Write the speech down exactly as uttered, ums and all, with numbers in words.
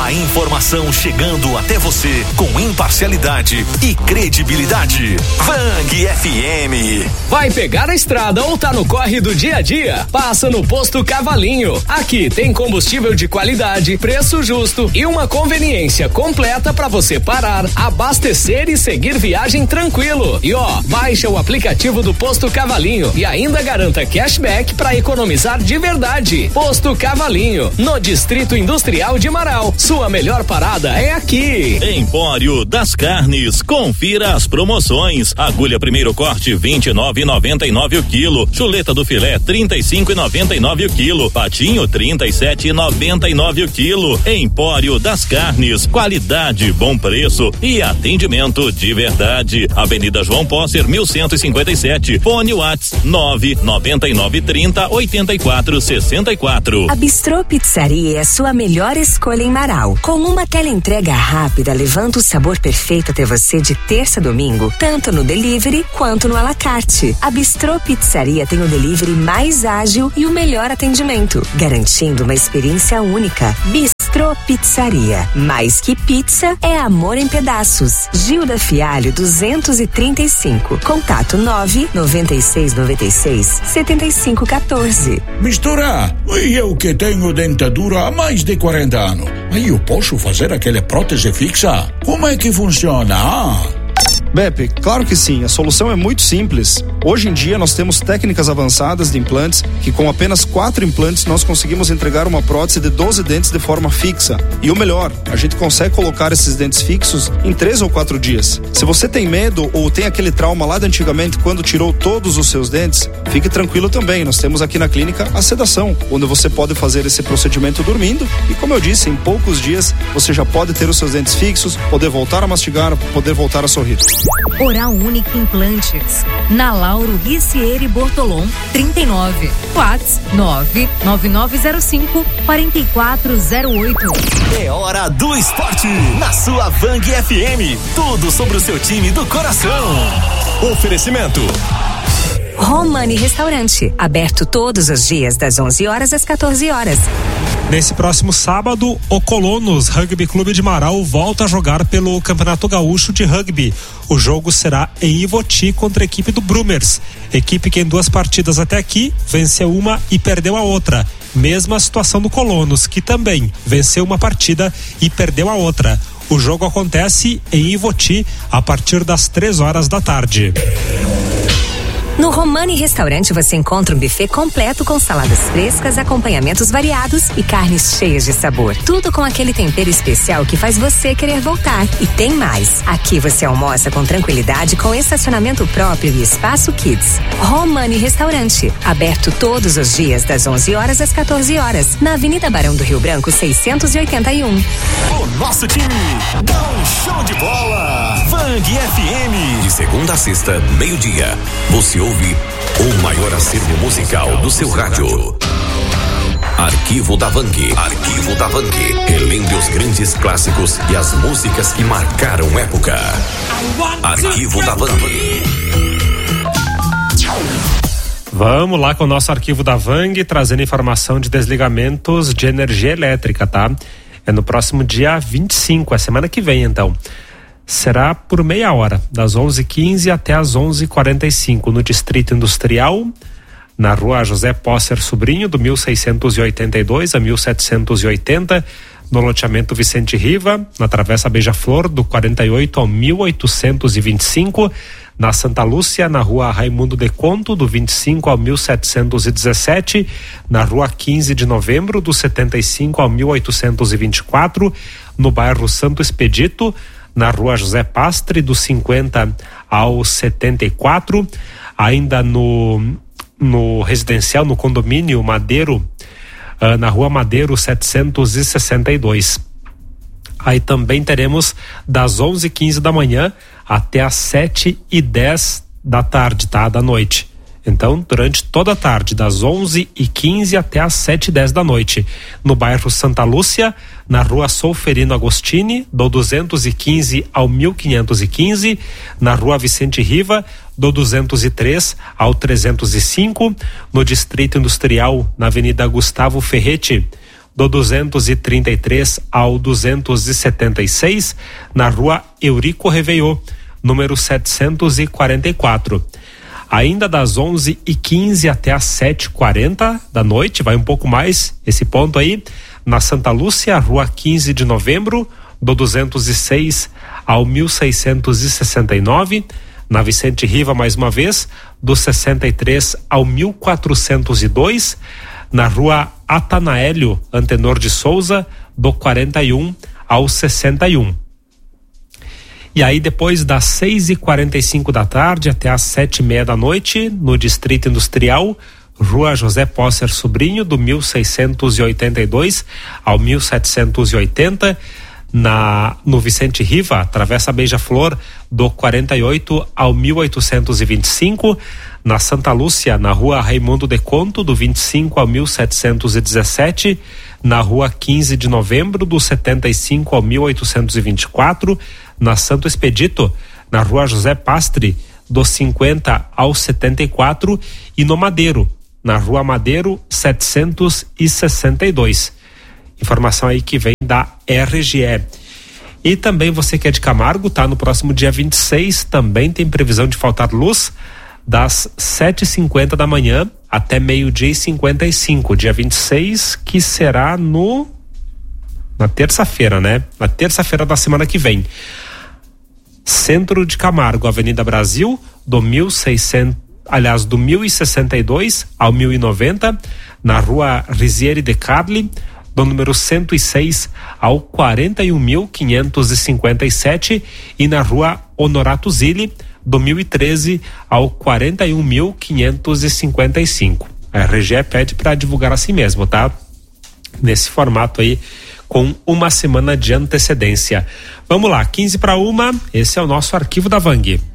A informação chegando até você com imparcialidade e credibilidade. Vang F M. Vai pegar a estrada ou tá no corre do dia a dia? Passa no Posto Cavalinho. Aqui tem combustível de qualidade, preço justo e uma conveniência completa para você parar, abastecer e seguir viagem tranquilo. E ó, baixa o aplicativo do Posto Cavalinho e ainda garanta cashback para economizar de verdade. Posto Cavalinho, no Distrito Industrial de Marau. Sua melhor parada é aqui. Empório das Carnes. Confira as promoções. Agulha primeiro corte vinte e nove e noventa e nove o quilo. Chuleta do filé trinta e cinco e noventa e nove o quilo. Patinho trinta e sete e noventa e nove o quilo. Empório das Carnes. Qualidade, bom preço e atendimento de verdade. Avenida João Posser mil cento e cinquenta e sete. Fone WhatsApp nove noventa e nove trinta oitenta e quatro sessenta e quatro. A Bistrô Pizzaria é a sua melhor escolha em Marau. Com uma teleentrega rápida, levando o sabor perfeito até você de terça a domingo, tanto no delivery quanto no à la carte. A Bistrô Pizzaria tem o delivery mais ágil e o melhor atendimento, garantindo uma experiência única. Bistrô Pizzaria. Mais que pizza, é amor em pedaços. Gilda Fialho duzentos e trinta e cinco. Contato nove noventa e seis noventa e seis setenta e cinco quatorze. Mistura, eu que tenho dentadura há mais de quarenta anos. Aí eu posso fazer aquela prótese fixa? Como é que funciona? Ah. Beppe, claro que sim, a solução é muito simples. Hoje em dia nós temos técnicas avançadas de implantes que com apenas quatro implantes nós conseguimos entregar uma prótese de doze dentes de forma fixa. E o melhor, a gente consegue colocar esses dentes fixos em três ou quatro dias. Se você tem medo ou tem aquele trauma lá de antigamente quando tirou todos os seus dentes, fique tranquilo também, nós temos aqui na clínica a sedação, onde você pode fazer esse procedimento dormindo e, como eu disse, em poucos dias você já pode ter os seus dentes fixos, poder voltar a mastigar, poder voltar a sorrir. Oral Único Implantes, na Lauro Ricieri Bortolom, trinta e nove. WhatsApp nove nove nove zero cinco quatro quatro zero oito. É hora do esporte na sua Vang F M. Tudo sobre o seu time do coração. Oferecimento Romani Restaurante, aberto todos os dias das onze horas às quatorze horas. Nesse próximo sábado, o Colonos Rugby Clube de Marau volta a jogar pelo Campeonato Gaúcho de Rugby. O jogo será em Ivoti contra a equipe do Brumers. Equipe que em duas partidas até aqui venceu uma e perdeu a outra. Mesma situação do Colonos, que também venceu uma partida e perdeu a outra. O jogo acontece em Ivoti a partir das três horas da tarde. No Romani Restaurante você encontra um buffet completo com saladas frescas, acompanhamentos variados e carnes cheias de sabor. Tudo com aquele tempero especial que faz você querer voltar. E tem mais. Aqui você almoça com tranquilidade com estacionamento próprio e espaço Kids. Romani Restaurante, aberto todos os dias das onze horas às quatorze horas, na Avenida Barão do Rio Branco seiscentos e oitenta e um. O nosso time dá um show de bola. Vang F M. De segunda a sexta, meio-dia. Você ouve o maior acervo musical do seu rádio. Arquivo da Vang. Arquivo da Vang. Relembre os grandes clássicos e as músicas que marcaram época. Arquivo da Vang. Vamos lá com o nosso Arquivo da Vang, trazendo informação de desligamentos de energia elétrica, tá? É no próximo dia vinte e cinco, é semana que vem então. Será por meia hora, das onze e quinze até as onze e quarenta e cinco, no Distrito Industrial, na rua José Posser Sobrinho, do mil seiscentos e oitenta e dois a mil setecentos e oitenta, no loteamento Vicente Riva, na Travessa Beija-Flor, do quarenta e oito ao mil oitocentos e vinte e cinco, na Santa Lúcia, na rua Raimundo de Conto, do vinte e cinco ao mil setecentos e dezessete, na rua quinze de novembro, do setenta e cinco ao mil oitocentos e vinte e quatro, no bairro Santo Expedito, na rua José Pastre, do cinquenta ao setenta e quatro, ainda no, no residencial, no condomínio Madeiro, uh, na rua Madeiro setecentos e sessenta e dois. Aí também teremos das onze e quinze da manhã até as sete e dez da tarde, tá? Da noite. Então, durante toda a tarde, das onze e quinze até as sete e dez da noite, no bairro Santa Lúcia, na rua Solferino Agostini, do duzentos e quinze ao mil quinhentos e quinze, na rua Vicente Riva, do duzentos e três ao trezentos e cinco, no Distrito Industrial, na Avenida Gustavo Ferretti, do duzentos e trinta e três ao duzentos e setenta e seis, na rua Eurico Réveillot, número setecentos e quarenta e quatro. Ainda das onze e quinze até as sete e quarenta da noite, vai um pouco mais esse ponto aí, na Santa Lúcia, rua quinze de novembro, do duzentos e seis ao mil seiscentos e sessenta e nove, na Vicente Riva mais uma vez, do sessenta e três ao mil quatrocentos e dois, na rua Atanaélio Antenor de Souza, do quarenta e um ao sessenta e um. E aí depois das seis e quarenta e cinco da tarde até as sete e meia da noite, no Distrito Industrial, rua José Posser Sobrinho, do mil seiscentos e oitenta e dois ao mil setecentos e oitenta, na no Vicente Riva, Travessa Beija-Flor, do quarenta e oito ao mil oitocentos e vinte e cinco, na Santa Lúcia, na rua Raimundo de Conto, do vinte e cinco ao mil setecentos e dezessete, na rua quinze de novembro, do setenta e cinco ao mil oitocentos e vinte e quatro, na Santo Expedito, na rua José Pastre, do cinquenta ao setenta e quatro, e no Madeiro, na rua Madeiro setecentos e sessenta e dois. Informação aí que vem da R G E. E também você que é de Camargo, tá? No próximo dia vinte e seis também tem previsão de faltar luz das sete e cinquenta da manhã até meio-dia e cinquenta e cinco. Dia vinte e seis, que será no na terça-feira, né? Na terça-feira da semana que vem. Centro de Camargo, Avenida Brasil, do mil e seiscentos, aliás, do mil e sessenta e dois ao mil e noventa, na rua Rizieri de Carli, do número cento e seis ao quarenta e um mil quinhentos e cinquenta e sete, e na rua Honorato Zilli, do mil e treze ao quarenta e um mil quinhentos e cinquenta e cinco. A R G E pede para divulgar assim mesmo, tá? Nesse formato aí, com uma semana de antecedência. Vamos lá, quinze para uma, esse é o nosso arquivo da Vang.